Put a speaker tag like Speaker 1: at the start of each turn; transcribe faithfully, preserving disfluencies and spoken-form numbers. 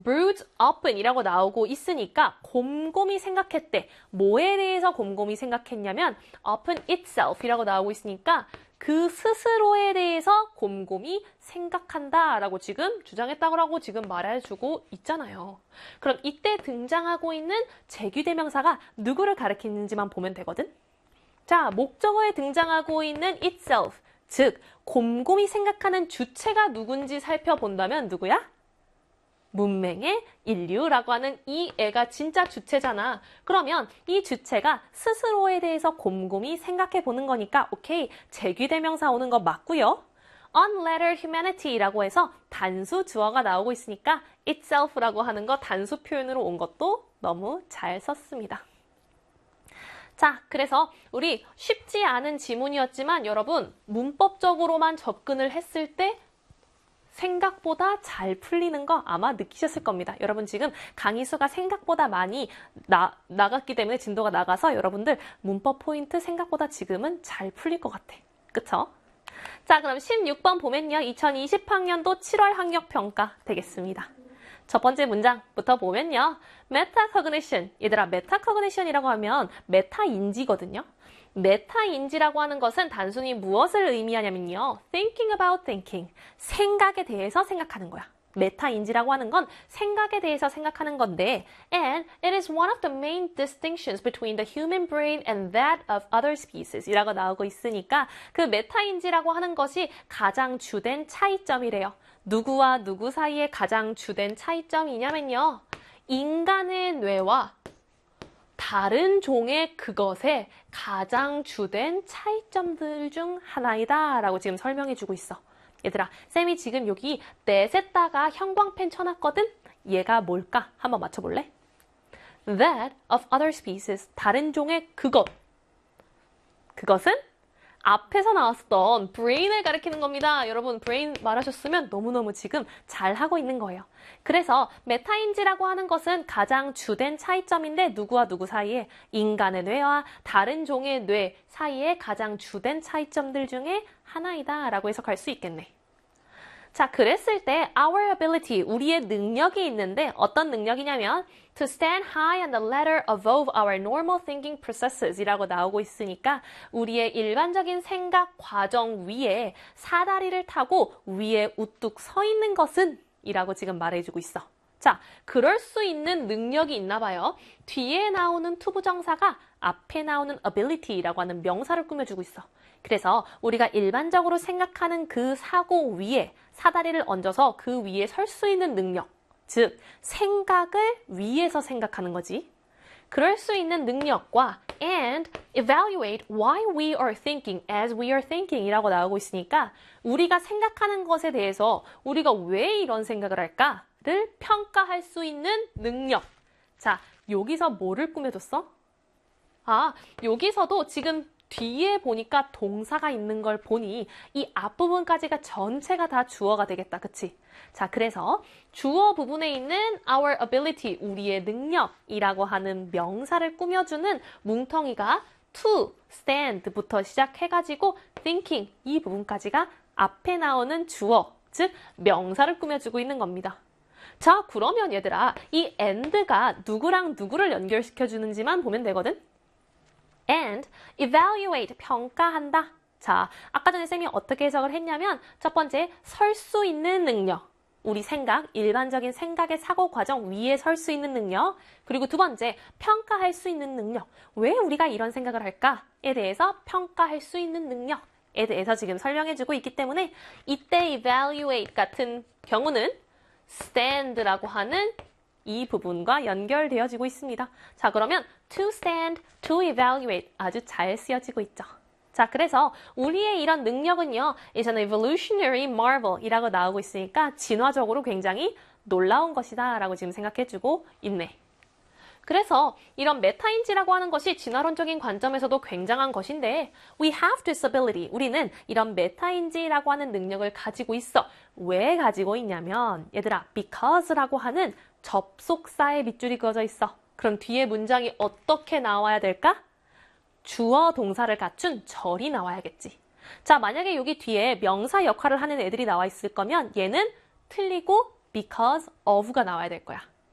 Speaker 1: brood up은 이라고 나오고 있으니까 곰곰이 생각했대. 뭐에 대해서 곰곰이 생각했냐면 upon itself 이라고 나오고 있으니까 그 스스로에 대해서 곰곰이 생각한다 라고 지금 주장했다고 지금 말해주고 있잖아요. 그럼 이때 등장하고 있는 제귀대명사가 누구를 가리키는지만 보면 되거든. 자, 목적어에 등장하고 있는 itself, 즉 곰곰이 생각하는 주체가 누군지 살펴본다면 누구야? 문맹의 인류라고 하는 이 애가 진짜 주체잖아. 그러면 이 주체가 스스로에 대해서 곰곰이 생각해 보는 거니까 오케이, 제귀대명사 오는 거 맞고요. unlettered humanity라고 해서 단수 주어가 나오고 있으니까 itself라고 하는 거 단수 표현으로 온 것도 너무 잘 썼습니다. 자, 그래서 우리 쉽지 않은 지문이었지만 여러분 문법적으로만 접근을 했을 때 생각보다 잘 풀리는 거 아마 느끼셨을 겁니다. 여러분 지금 강의 수가 생각보다 많이 나, 나갔기 때문에 진도가 나가서 여러분들 문법 포인트 생각보다 지금은 잘 풀릴 것 같아. 그쵸? 자, 그럼 십육 번 보면요. 이천이십 학년도 칠월 학력평가 되겠습니다. 첫 번째 문장부터 보면요. 메타코그니션. 얘들아, 메타코그니션이라고 하면 메타인지거든요. 메타인지라고 하는 것은 단순히 무엇을 의미하냐면요. thinking about thinking. 생각에 대해서 생각하는 거야. 메타인지라고 하는 건 생각에 대해서 생각하는 건데 and it is one of the main distinctions between the human brain and that of other species 이라고 나오고 있으니까 그 메타인지라고 하는 것이 가장 주된 차이점이래요. 누구와 누구 사이에 가장 주된 차이점이냐면요. 인간의 뇌와 다른 종의 그것의 가장 주된 차이점들 중 하나이다 라고 지금 설명해주고 있어. 얘들아, 쌤이 지금 여기 넷에다가 형광펜 쳐놨거든? 얘가 뭘까? 한번 맞춰볼래? That of other species. 다른 종의 그것. 그것은 앞에서 나왔었던 brain을 가리키는 겁니다. 여러분, brain 말하셨으면 너무너무 지금 잘하고 있는 거예요. 그래서 메타인지라고 하는 것은 가장 주된 차이점인데 누구와 누구 사이에 인간의 뇌와 다른 종의 뇌 사이에 가장 주된 차이점들 중에 하나이다 라고 해석할 수 있겠네. 자, 그랬을 때 our ability, 우리의 능력이 있는데 어떤 능력이냐면 to stand high on the ladder above our normal thinking processes 이라고 나오고 있으니까 우리의 일반적인 생각 과정 위에 사다리를 타고 위에 우뚝 서 있는 것은 이라고 지금 말해주고 있어. 자, 그럴 수 있는 능력이 있나 봐요. 뒤에 나오는 투부정사가 앞에 나오는 ability라고 하는 명사를 꾸며주고 있어. 그래서 우리가 일반적으로 생각하는 그 사고 위에 사다리를 얹어서 그 위에 설 수 있는 능력, 즉 생각을 위에서 생각하는 거지. 그럴 수 있는 능력과 and evaluate why we are thinking as we are thinking 이라고 나오고 있으니까 우리가 생각하는 것에 대해서 우리가 왜 이런 생각을 할까를 평가할 수 있는 능력. 자, 여기서 뭐를 꾸며줬어? 아, 여기서도 지금 뒤에 보니까 동사가 있는 걸 보니 이 앞부분까지가 전체가 다 주어가 되겠다. 그치? 자, 그래서 주어 부분에 있는 our ability, 우리의 능력이라고 하는 명사를 꾸며주는 뭉텅이가 to, stand부터 시작해가지고 thinking, 이 부분까지가 앞에 나오는 주어, 즉 명사를 꾸며주고 있는 겁니다. 자, 그러면 얘들아, 이 and가 누구랑 누구를 연결시켜주는지만 보면 되거든? and evaluate, 평가한다. 자, 아까 전에 쌤이 어떻게 해석을 했냐면 첫 번째, 설 수 있는 능력. 우리 생각, 일반적인 생각의 사고 과정 위에 설 수 있는 능력. 그리고 두 번째, 평가할 수 있는 능력. 왜 우리가 이런 생각을 할까에 대해서 평가할 수 있는 능력에 대해서 지금 설명해주고 있기 때문에 이때 evaluate 같은 경우는 stand라고 하는 이 부분과 연결되어지고 있습니다. 자, 그러면 to stand, to evaluate 아주 잘 쓰여지고 있죠. 자, 그래서 우리의 이런 능력은요, is an evolutionary marvel 이라고 나오고 있으니까 진화적으로 굉장히 놀라운 것이다 라고 지금 생각해주고 있네. 그래서 이런 메타인지라고 하는 것이 진화론적인 관점에서도 굉장한 것인데 we have this ability, 우리는 이런 메타인지라고 하는 능력을 가지고 있어. 왜 가지고 있냐면 얘들아, because라고 하는 접속사의 밑줄이 그어져 있어. 그럼 뒤에 문장이 어떻게 나와야 될까? 주어 동사를 갖춘 절이 나와야겠지. 자, 만약에 여기 뒤에 명사 역할을 하는 애들이 나와 있을 거면 얘는 틀리고 because of가 나와야 될 거야.